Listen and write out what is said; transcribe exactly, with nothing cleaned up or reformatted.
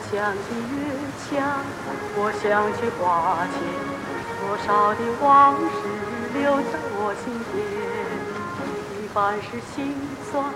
想起月墙，我想起花前，多少的往事留在我心田。一半是心酸，